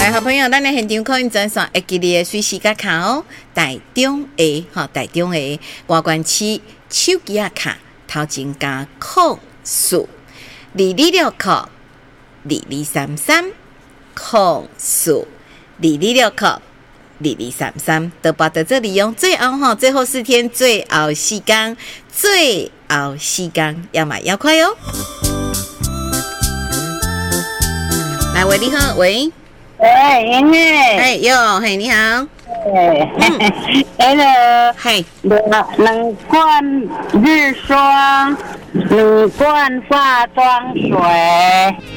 来，好朋友，咱的现场可以转送会记你的随时卡哦，台中的台中的外关区手机卡，头前加04 2269 2233 04 2269 2233，都报到这里用。最后最后4天，最后时间，最后时间，要买要快哦。来，喂，你好，喂。 喂，英诶， 哎哟，嘿，你好， 那个， 嘿， 两罐日霜，2罐化妆水。